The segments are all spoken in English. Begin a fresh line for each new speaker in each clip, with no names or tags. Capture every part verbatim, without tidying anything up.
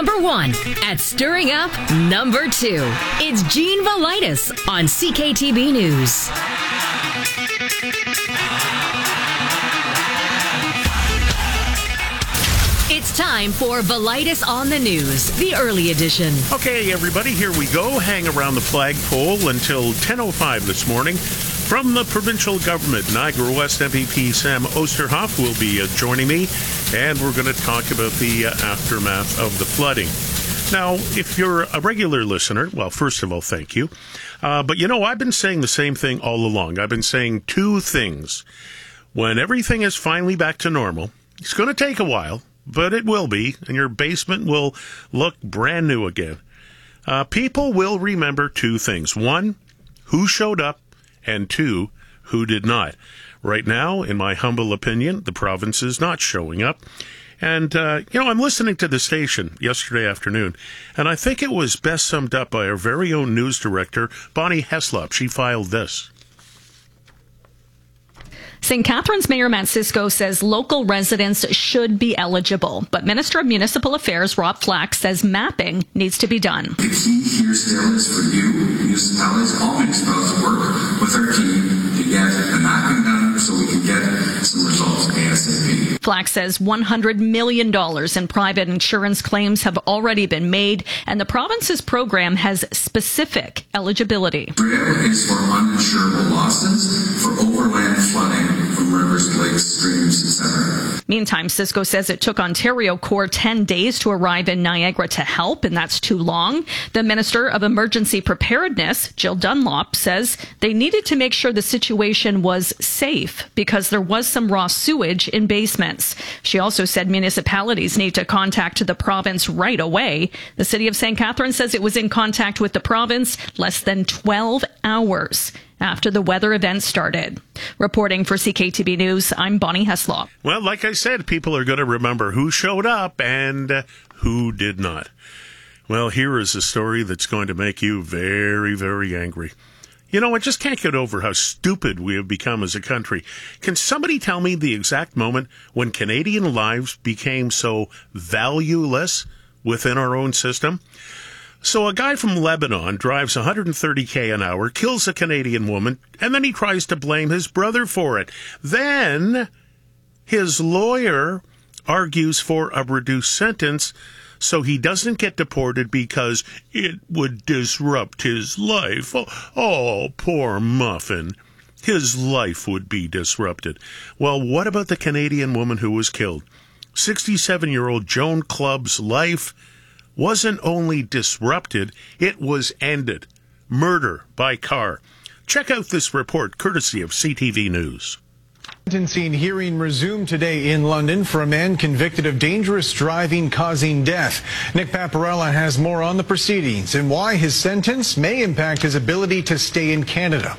number one at stirring up number two. It's Gene Velitis on C K T B News. It's time for Velitis on the News, the early edition.
Okay, everybody, here we go. Hang around the flagpole until ten oh five this morning. From the provincial government, Niagara West M P P Sam Oosterhoff will be uh, joining me, and we're going to talk about the uh, aftermath of the flooding. Now, if you're a regular listener, well, first of all, thank you. Uh, but, you know, I've been saying the same thing all along. I've been saying two things. When everything is finally back to normal, it's going to take a while, but it will be, and your basement will look brand new again. Uh, people will remember two things. One, who showed up, and two, who did not. Right now, in my humble opinion, the province is not showing up. And, uh, you know, I'm listening to the station yesterday afternoon, and I think it was best summed up by our very own news director, Bonnie Heslop. She filed this.
Saint Catharines Mayor Matt Cisco says local residents should be eligible, but Minister of Municipal Affairs Rob Flack says mapping needs to be done.
The key here still is for you, municipalities, all municipalities, work with our team to get the mapping done so we can get some results ASAP.
Flack says one hundred million dollars in private insurance claims have already been made, and the province's program has specific eligibility.
Trail is for uninsurable losses for overland flooding from rivers, lakes, streams, et cetera.
Meantime, Cisco says it took Ontario Corps ten days to arrive in Niagara to help, and that's too long. The Minister of Emergency Preparedness, Jill Dunlop, says they needed to make sure the situation was safe because there was some raw sewage in basements. She also said municipalities need to contact the province right away. The city of Saint Catharines says it was in contact with the province less than twelve hours after the weather event started. Reporting for C K T B News, I'm Bonnie Heslop.
Well, like I said, people are going to remember who showed up and uh, who did not. Well, here is a story that's going to make you very, very angry. You know, I just can't get over how stupid we have become as a country. Can somebody tell me the exact moment when Canadian lives became so valueless within our own system? So a guy from Lebanon drives one hundred thirty K an hour, kills a Canadian woman, and then he tries to blame his brother for it. Then his lawyer argues for a reduced sentence so he doesn't get deported because it would disrupt his life. Oh, oh, poor Muffin. His life would be disrupted. Well, what about the Canadian woman who was killed? sixty-seven-year-old Joan Clubb's life wasn't only disrupted, it was ended. Murder by car. Check out this report, courtesy of C T V News.
Sentencing hearing resumed today in London for a man convicted of dangerous driving causing death. Nick Paparella has more on the proceedings and why his sentence may impact his ability to stay in Canada.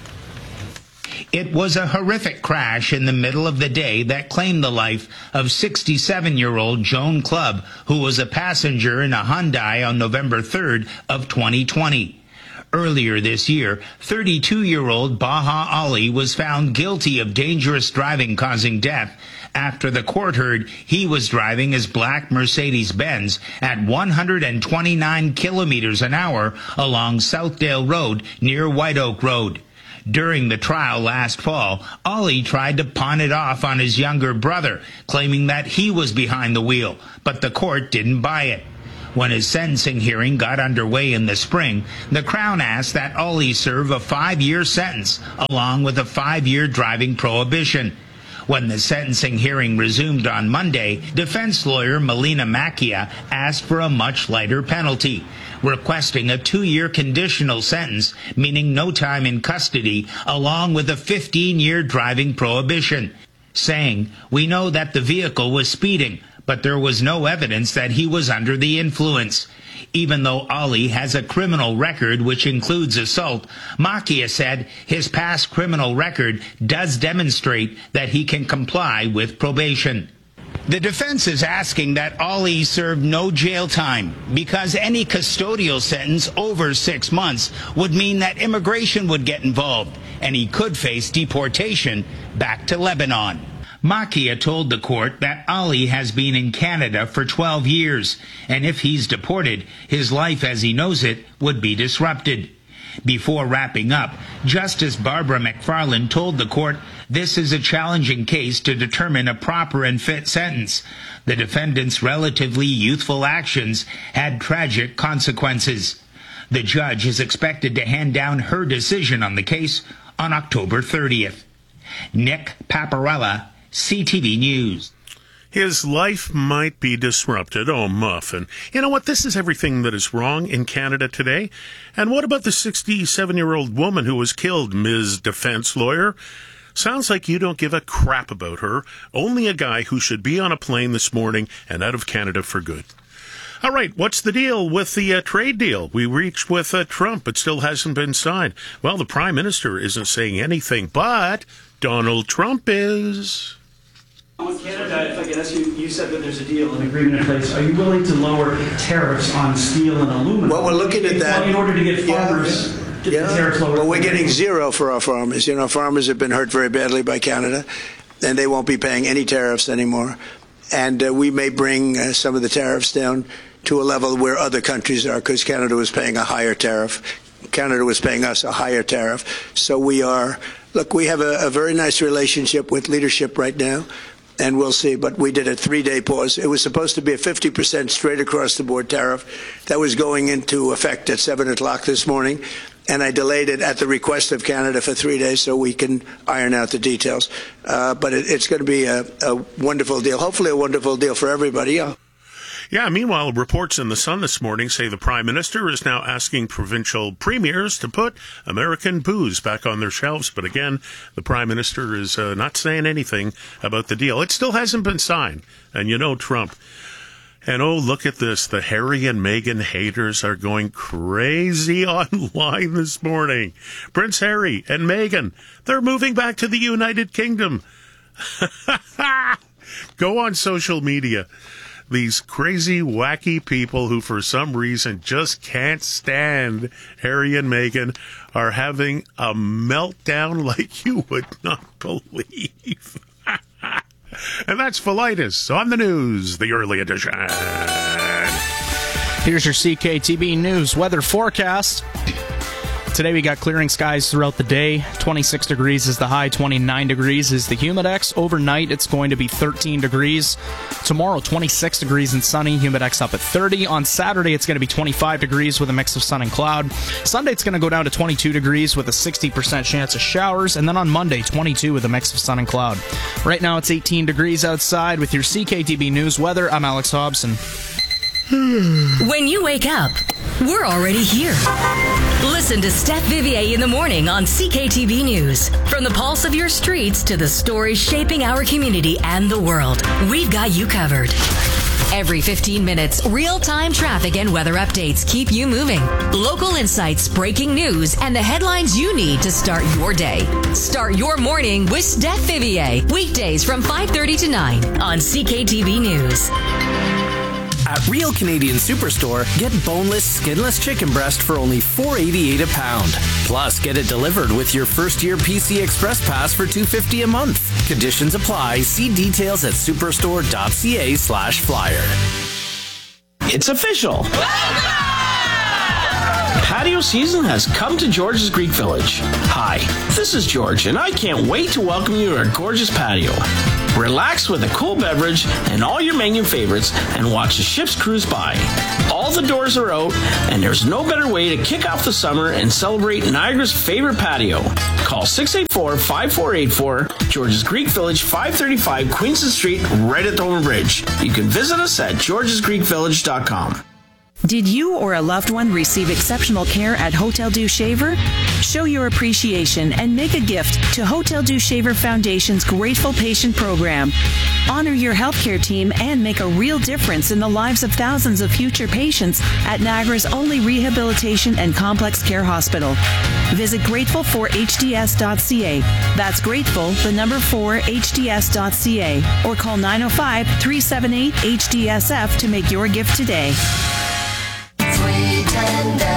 It was a horrific crash in the middle of the day that claimed the life of sixty-seven-year-old Joan Clubb, who was a passenger in a Hyundai on November third of twenty twenty. Earlier this year, thirty-two-year-old Baha Ali was found guilty of dangerous driving causing death after the court heard he was driving his black Mercedes-Benz at one hundred twenty-nine kilometers an hour along Southdale Road near White Oak Road. During the trial last fall, Ali tried to pawn it off on his younger brother, claiming that he was behind the wheel, but the court didn't buy it. When his sentencing hearing got underway in the spring, the Crown asked that Ali serve a five-year sentence, along with a five-year driving prohibition. When the sentencing hearing resumed on Monday, defense lawyer Melina Macchia asked for a much lighter penalty, requesting a two-year conditional sentence, meaning no time in custody, along with a fifteen-year driving prohibition, saying, "We know that the vehicle was speeding, but there was no evidence that he was under the influence." Even though Ali has a criminal record which includes assault, Macchia said his past criminal record does demonstrate that he can comply with probation. The defense is asking that Ali serve no jail time because any custodial sentence over six months would mean that immigration would get involved and he could face deportation back to Lebanon. Makia told the court that Ali has been in Canada for twelve years, and if he's deported, his life as he knows it would be disrupted. Before wrapping up, Justice Barbara McFarland told the court this is a challenging case to determine a proper and fit sentence. The defendant's relatively youthful actions had tragic consequences. The judge is expected to hand down her decision on the case on October thirtieth. Nick Paparella, C T V News.
His life might be disrupted. Oh, Muffin. You know what? This is everything that is wrong in Canada today. And what about the sixty-seven-year-old woman who was killed, Miz Defense Lawyer? Sounds like you don't give a crap about her. Only a guy who should be on a plane this morning and out of Canada for good. All right, what's the deal with the uh, trade deal we reached with uh, Trump, but still hasn't been signed? Well, the Prime Minister isn't saying anything, but Donald Trump is.
With Canada, if I could ask you, you said that there's a deal, an agreement in place. Are you willing to lower tariffs on steel and aluminum?
Well, we're looking at that.
Well, in order to get farmers,
yeah,
get
yeah.
the tariffs lower.
Well, we're getting zero for our farmers. You know, farmers have been hurt very badly by Canada, and they won't be paying any tariffs anymore. And uh, we may bring uh, some of the tariffs down to a level where other countries are, because Canada was paying a higher tariff. Canada was paying us a higher tariff. So we are, look, we have a, a very nice relationship with leadership right now. And we'll see. But we did a three-day pause. It was supposed to be a fifty percent straight across the board tariff that was going into effect at seven o'clock this morning. And I delayed it at the request of Canada for three days so we can iron out the details. Uh, but it, it's going to be a, a wonderful deal. Hopefully a wonderful deal for everybody. Yeah.
Yeah, meanwhile, reports in The Sun this morning say the Prime Minister is now asking provincial premiers to put American booze back on their shelves. But again, the Prime Minister is uh, not saying anything about the deal. It still hasn't been signed. And you know Trump. And oh, look at this. The Harry and Meghan haters are going crazy online this morning. Prince Harry and Meghan, they're moving back to the United Kingdom. Go on social media. These crazy, wacky people who, for some reason, just can't stand Harry and Meghan are having a meltdown like you would not believe. And that's Velitis on the news, the early edition.
Here's your C K T B News weather forecast. Today we got clearing skies throughout the day. twenty-six degrees is the high, twenty-nine degrees is the humidex. Overnight it's going to be thirteen degrees. Tomorrow twenty-six degrees and sunny, humidex up at thirty. On Saturday it's going to be twenty-five degrees with a mix of sun and cloud. Sunday it's going to go down to twenty-two degrees with a sixty percent chance of showers. And then on Monday twenty-two with a mix of sun and cloud. Right now it's eighteen degrees outside. With your C K T B News weather, I'm Alex Hobson.
When you wake up, we're already here. Listen to Steph Vivier in the morning on C K T V News. From the pulse of your streets to the stories shaping our community and the world, we've got you covered. Every fifteen minutes, real-time traffic and weather updates keep you moving. Local insights, breaking news, and the headlines you need to start your day. Start your morning with Steph Vivier. Weekdays from five thirty to nine on C K T V News.
At Real Canadian Superstore, get boneless, skinless chicken breast for only four eighty-eight a pound. Plus, get it delivered with your first-year P C Express Pass for two fifty a month. Conditions apply. See details at superstore.ca slash flyer.
It's official. Patio season has come to George's Greek Village. Hi, this is George, and I can't wait to welcome you to our gorgeous patio. Relax with a cool beverage and all your menu favorites and watch the ships cruise by. All the doors are out, and there's no better way to kick off the summer and celebrate Niagara's favorite patio. Call six eight four, five four eight four, George's Greek Village, five thirty-five Queenston Street, right at the Thornton Bridge. You can visit us at georges greek village dot com.
Did you or a loved one receive exceptional care at Hotel Dieu Shaver? Show your appreciation and make a gift to Hotel Dieu Shaver Foundation's Grateful Patient Program. Honor your healthcare team and make a real difference in the lives of thousands of future patients at Niagara's only rehabilitation and complex care hospital. Visit grateful for h d s dot c a. That's grateful, the number four, h d s dot c a. Or call nine oh five, three seven eight, H D S F to make your gift today.
Hi,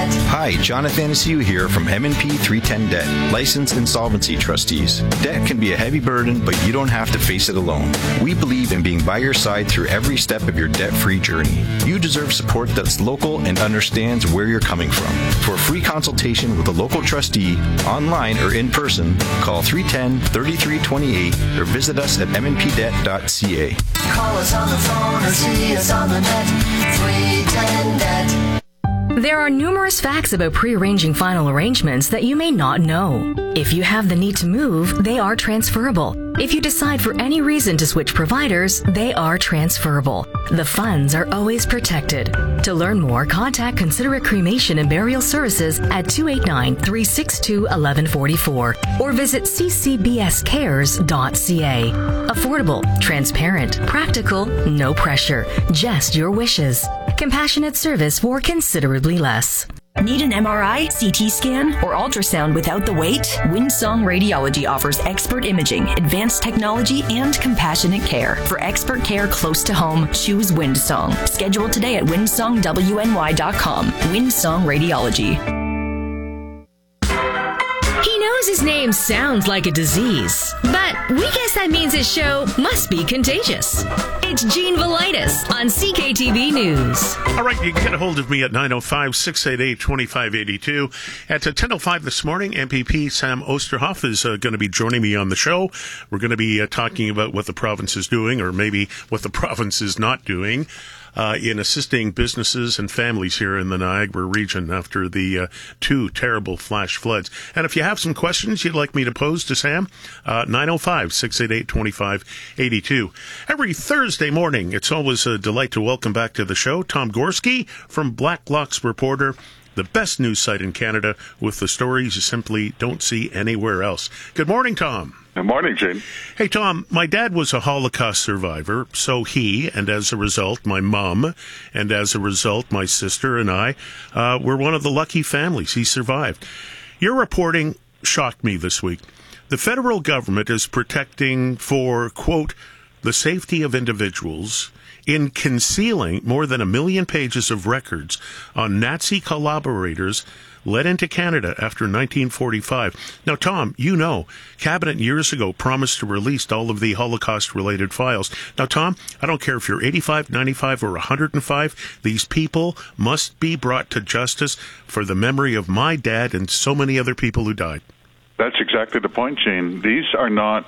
Hi, John Athanasiou here from M and P three ten Debt, licensed insolvency trustees. Debt can be a heavy burden, but you don't have to face it alone. We believe in being by your side through every step of your debt-free journey. You deserve support that's local and understands where you're coming from. For a free consultation with a local trustee, online or in person, call three one zero, three three two eight or visit us at m n p debt dot c a.
Call us on the phone or see us on the net. three ten debt.
There are numerous facts about pre-arranging final arrangements that you may not know. If you have the need to move, they are transferable. If you decide for any reason to switch providers, they are transferable. The funds are always protected. To learn more, contact Considerate Cremation and Burial Services at two eight nine, three six two, one one four four or visit c c b s cares dot c a. Affordable, transparent, practical, no pressure, just your wishes. Compassionate service for considerably less.
Need an M R I, C T scan, or ultrasound without the wait? Windsong Radiology offers expert imaging, advanced technology, and compassionate care. For expert care close to home, choose Windsong. Schedule today at windsong w n y dot com. Windsong Radiology.
He knows his name sounds like a disease, but we guess that means his show must be contagious. It's Gene Velitis on C K T V News.
All right, you can get a hold of me at nine oh five, six eight eight, two five eight two. At ten oh five this morning, M P P Sam Osterhoff is uh, going to be joining me on the show. We're going to be uh, talking about what the province is doing, or maybe what the province is not doing, Uh, in assisting businesses and families here in the Niagara region after the uh, two terrible flash floods. And if you have some questions you'd like me to pose to Sam, uh, nine oh five, six eight eight, two five eight two. Every Thursday morning, it's always a delight to welcome back to the show Tom Gorski from Blacklock's Reporter, the best news site in Canada with the stories you simply don't see anywhere else. Good morning, Tom.
Good morning, Gene.
Hey, Tom, my dad was a Holocaust survivor, so he, and as a result, my mom, and as a result, my sister and I, uh, were one of the lucky families he survived. Your reporting shocked me this week. The federal government is protecting for, quote, the safety of individuals in concealing more than a million pages of records on Nazi collaborators led into Canada after nineteen forty-five. Now, Tom, you know, Cabinet years ago promised to release all of the Holocaust-related files. Now, Tom, I don't care if you're eighty-five, ninety-five, or one hundred five, these people must be brought to justice for the memory of my dad and so many other people who died.
That's exactly the point, Gene. These are not,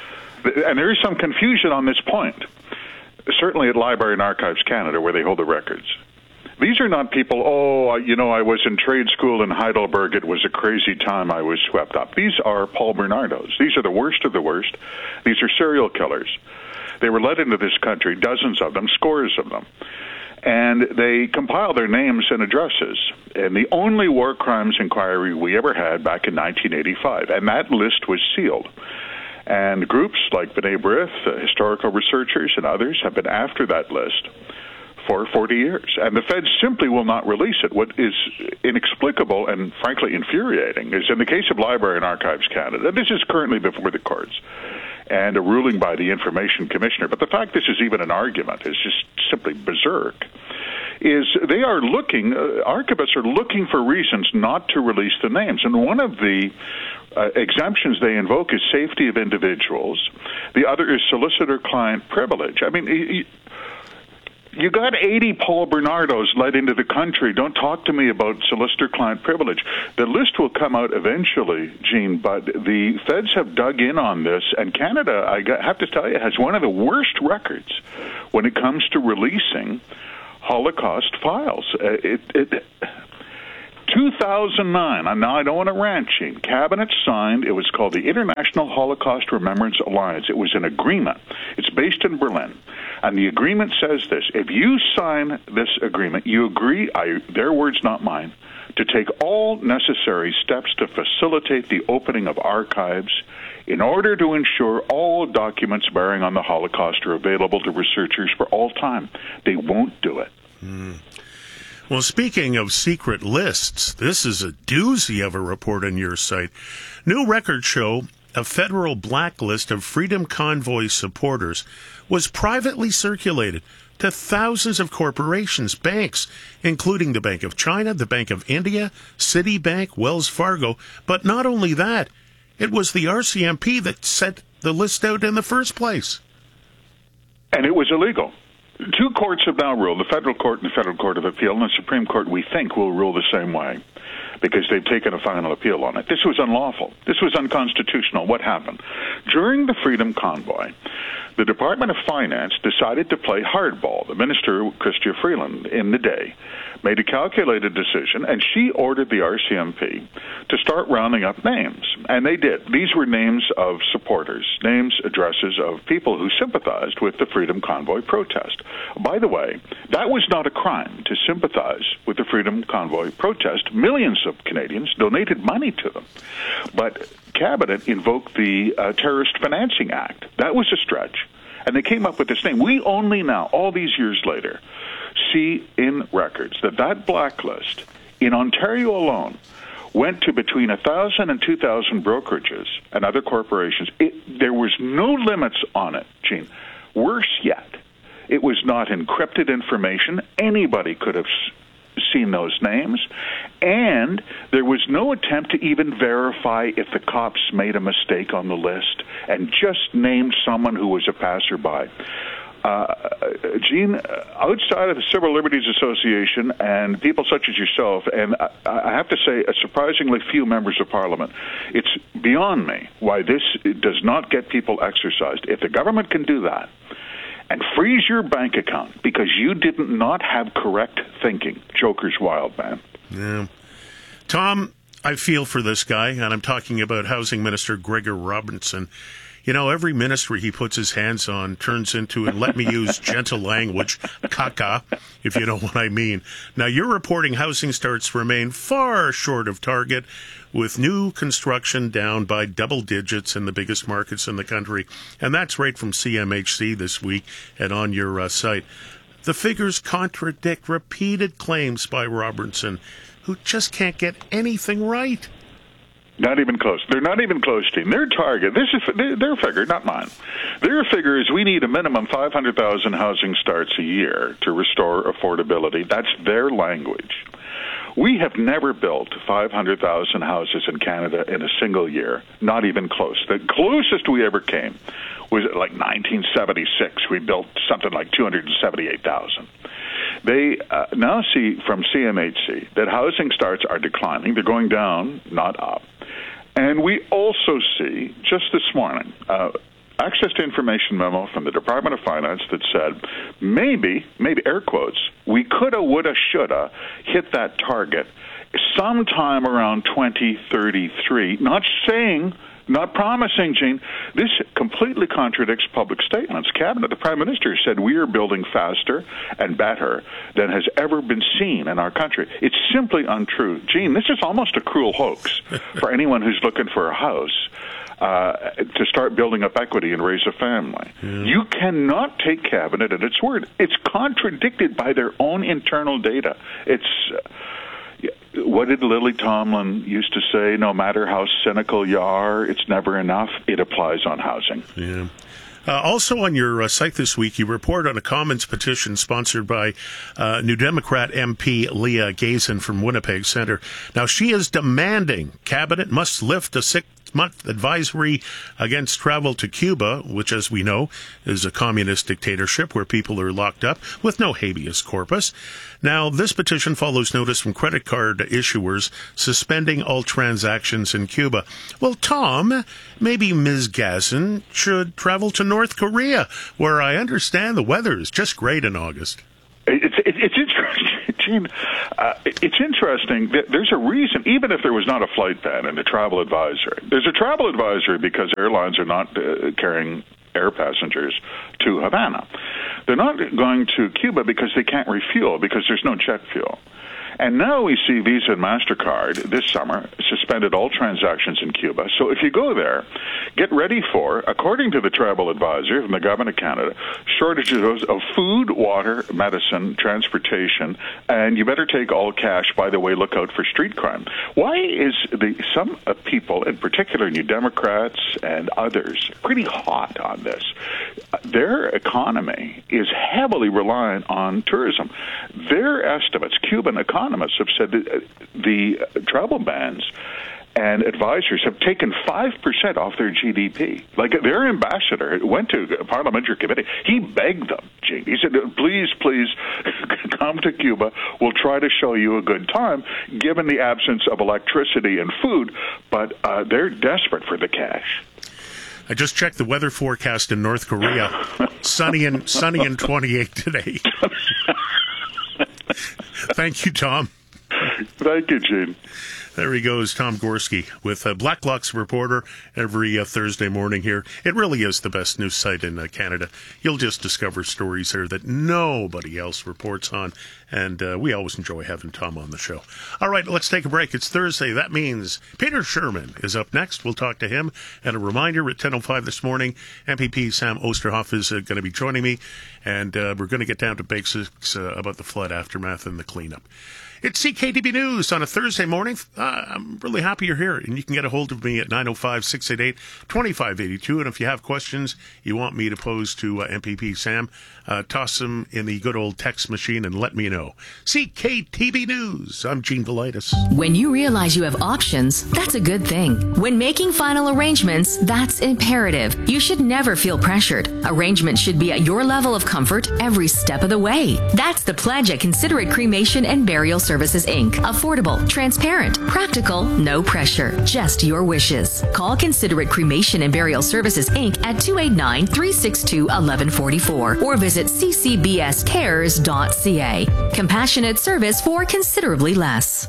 and there is some confusion on this point, certainly at Library and Archives Canada, where they hold the records. These are not people, oh, you know, I was in trade school in Heidelberg. It was a crazy time. I was swept up. These are Paul Bernardos. These are the worst of the worst. These are serial killers. They were led into this country, dozens of them, scores of them. And they compile their names and addresses. And the only war crimes inquiry we ever had back in nineteen eighty-five. And that list was sealed. And groups like B'nai B'rith, uh, historical researchers, and others have been after that list for forty years, and the feds simply will not release it. What is inexplicable and frankly infuriating is in the case of Library and Archives Canada, this is currently before the courts and a ruling by the Information Commissioner, but the fact this is even an argument is just simply berserk, is they are looking, uh, archivists are looking for reasons not to release the names, and one of the uh, exemptions they invoke is safety of individuals. The other is solicitor-client privilege. I mean, y- You got eighty Paul Bernardos led into the country. Don't talk to me about solicitor-client privilege. The list will come out eventually, Gene, but the feds have dug in on this, and Canada, I have to tell you, has one of the worst records when it comes to releasing Holocaust files. It, it, two thousand nine, now I don't want to rant, Gene, Cabinet signed, it was called the International Holocaust Remembrance Alliance. It was an agreement. It's based in Berlin. And the agreement says this: if you sign this agreement, you agree, I, their words, not mine, to take all necessary steps to facilitate the opening of archives in order to ensure all documents bearing on the Holocaust are available to researchers for all time. They won't do it.
Mm. Well, speaking of secret lists, this is a doozy of a report on your site. New records show a federal blacklist of Freedom Convoy supporters was privately circulated to thousands of corporations, banks, including the Bank of China, the Bank of India, Citibank, Wells Fargo. But not only that, it was the R C M P that set the list out in the first place.
And it was illegal. Two courts have now ruled, the Federal Court and the Federal Court of Appeal, and the Supreme Court, we think, will rule the same way because they've taken a final appeal on it. This was unlawful. This was unconstitutional. What happened? During the Freedom Convoy, the Department of Finance decided to play hardball. The Minister, Chrystia Freeland, in the day, made a calculated decision, and she ordered the R C M P to start rounding up names. And they did. These were names of supporters, names, addresses of people who sympathized with the Freedom Convoy protest. By the way, that was not a crime to sympathize with the Freedom Convoy protest. Millions of Canadians donated money to them. But Cabinet invoked the uh, Terrorist Financing Act. That was a stretch. And they came up with this name. We only now, all these years later, see in records that that blacklist in Ontario alone went to between one thousand and two thousand brokerages and other corporations. It, there was no limits on it, Gene. Worse yet, it was not encrypted information. Anybody could have seen those names, and there was no attempt to even verify if the cops made a mistake on the list and just named someone who was a passerby. Uh, Gene, outside of the Civil Liberties Association and people such as yourself, and I, I have to say a surprisingly few members of Parliament, it's beyond me why this does not get people exercised. If the government can do that and freeze your bank account because you did not have correct thinking, Joker's wild, man.
Yeah. Tom, I feel for this guy, and I'm talking about Housing Minister Gregor Robertson. You know, every ministry he puts his hands on turns into, and let me use gentle language, caca, if you know what I mean. Now, you're reporting housing starts remain far short of target, with new construction down by double digits in the biggest markets in the country. And that's right from C M H C this week and on your uh, site. The figures contradict repeated claims by Robertson, who just can't get anything right.
Not even close. They're not even close, team. Their target, this is their figure, not mine. Their figure is we need a minimum five hundred thousand housing starts a year to restore affordability. That's their language. We have never built five hundred thousand houses in Canada in a single year, not even close. The closest we ever came was like nineteen seventy-six. We built something like two hundred seventy-eight thousand. They uh, now see from C M H C that housing starts are declining. They're going down, not up. And we also see, just this morning, uh, access to information memo from the Department of Finance that said maybe, maybe air quotes, we coulda, woulda, shoulda hit that target sometime around twenty thirty-three. Not saying, not promising, Gene. This completely contradicts public statements. Cabinet, the Prime Minister said we are building faster and better than has ever been seen in our country. It's simply untrue. Gene, this is almost a cruel hoax for anyone who's looking for a house uh, to start building up equity and raise a family. Yeah. You cannot take Cabinet at its word. It's contradicted by their own internal data. It's... Uh, What did Lily Tomlin used to say? No matter how cynical you are, it's never enough. It applies on housing.
Yeah. Uh, also on your uh, site this week, you report on a Commons petition sponsored by uh, New Democrat M P Leah Gazin from Winnipeg Centre. Now, she is demanding Cabinet must lift a six-month advisory against travel to Cuba, which, as we know, is a communist dictatorship where people are locked up with no habeas corpus. Now, this petition follows notice from credit card issuers suspending all transactions in Cuba. Well, Tom, maybe Miz Gazin should travel to North Korea, where I understand the weather is just great in August.
It's, it's, it's interesting, Gene. Uh, it's interesting that there's a reason, even if there was not a flight ban and a travel advisory, there's a travel advisory because airlines are not uh, carrying air passengers to Havana. They're not going to Cuba because they can't refuel, because there's no jet fuel. And now we see Visa and MasterCard this summer suspended all transactions in Cuba. So if you go there, get ready for, according to the travel advisor from the government of Canada, shortages of food, water, medicine, transportation, and you better take all cash. By the way, look out for street crime. Why is the some uh, people, in particular New Democrats and others, pretty hot on this? Uh, their economy is heavily reliant on tourism. Their estimates, Cuban economists have said that the travel bans and advisors have taken five percent off their G D P. Like, their ambassador went to a parliamentary committee. He begged them, Gene. He said, please, please come to Cuba. We'll try to show you a good time, given the absence of electricity and food. But uh, they're desperate for the cash.
I just checked the weather forecast in North Korea. sunny and sunny and twenty-eight today. Thank you, Tom.
Thank you, Gene.
There he goes, Tom Gorski, with uh, Blacklock's Reporter every uh, Thursday morning here. It really is the best news site in uh, Canada. You'll just discover stories there that nobody else reports on, and uh, we always enjoy having Tom on the show. All right, let's take a break. It's Thursday. That means Peter Sherman is up next. We'll talk to him. And a reminder, at ten oh five this morning, M P P Sam Osterhoff is uh, going to be joining me, and uh, we're going to get down to basics uh, about the flood aftermath and the cleanup. It's C K T B News on a Thursday morning. Uh, I'm really happy you're here, and you can get a hold of me at nine oh five, six eight eight, two five eight two. And if you have questions you want me to pose to uh, M P P Sam, uh, toss them in the good old text machine and let me know. C K T B News. I'm Gene Velitis.
When you realize you have options, that's a good thing. When making final arrangements, that's imperative. You should never feel pressured. Arrangements should be at your level of comfort every step of the way. That's the pledge at Considerate Cremation and Burial Services, Incorporated. Affordable, transparent, practical, no pressure, just your wishes. Call Considerate Cremation and Burial Services, Incorporated at two eight nine, three six two, one one four four or visit c c b s cares dot c a. Compassionate service for considerably less.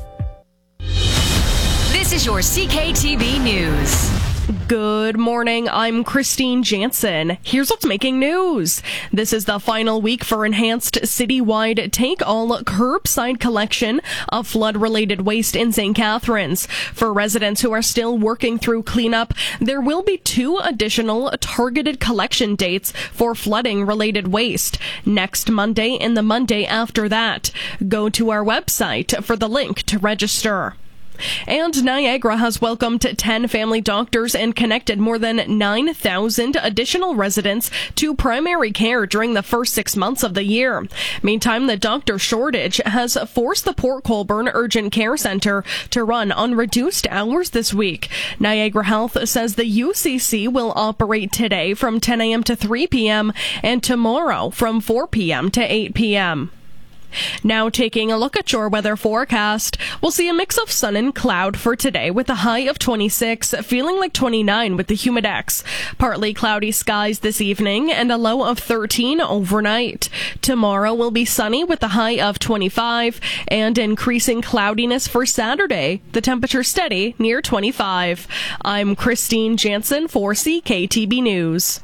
This is your C K T V News.
Good morning, I'm Christine Jansen. Here's what's making news. This is the final week for enhanced citywide take-all curbside collection of flood-related waste in Saint Catharines. For residents who are still working through cleanup, there will be two additional targeted collection dates for flooding-related waste, next Monday and the Monday after that. Go to our website for the link to register. And Niagara has welcomed ten family doctors and connected more than nine thousand additional residents to primary care during the first six months of the year. Meantime, the doctor shortage has forced the Port Colborne Urgent Care Centre to run on reduced hours this week. Niagara Health says the U C C will operate today from ten a.m. to three p.m. and tomorrow from four p.m. to eight p.m. Now taking a look at your weather forecast, we'll see a mix of sun and cloud for today with a high of twenty-six, feeling like twenty-nine with the humidex. Partly cloudy skies this evening and a low of thirteen overnight. Tomorrow will be sunny with a high of twenty-five and increasing cloudiness for Saturday. The temperature steady near twenty-five. I'm Christine Jansen for C K T B News.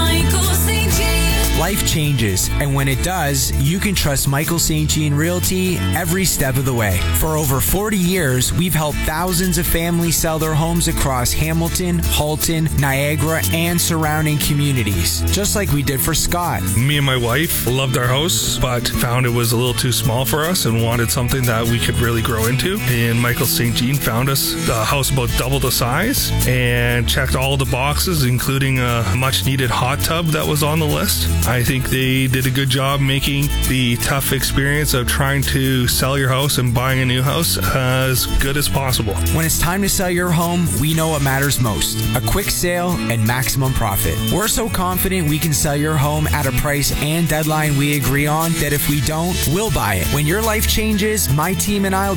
Life changes, and when it does, you can trust Michael Saint Jean Realty every step of the way. For over forty years, we've helped thousands of families sell their homes across Hamilton, Halton, Niagara, and surrounding communities, just like we did for Scott.
Me and my wife loved our house, but found it was a little too small for us and wanted something that we could really grow into. And Michael Saint Jean found us a house about double the size and checked all the boxes, including a much-needed hot tub that was on the list. I think they did a good job making the tough experience of trying to sell your house and buying a new house as good as possible.
When it's time to sell your home, we know what matters most: a quick sale and maximum profit. We're so confident we can sell your home at a price and deadline we agree on that if we don't, we'll buy it. When your life changes, my team and I will